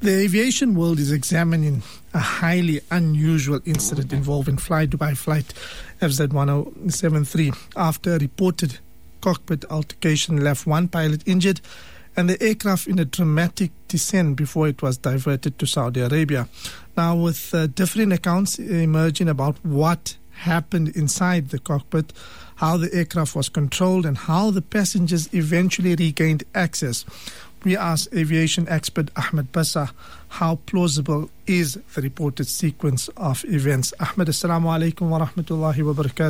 The aviation world is examining a highly unusual incident involving Fly Dubai flight FZ1073 after a reported cockpit altercation left one pilot injured and the aircraft in a dramatic descent before it was diverted to Saudi Arabia. Now, with different accounts emerging about what happened inside the cockpit, how the aircraft was controlled and how the passengers eventually regained access, we asked aviation expert Ahmed Bassa how plausible is the reported sequence of events. Ahmed, assalamu alaikum wa rahmatullahi wa barakatuh.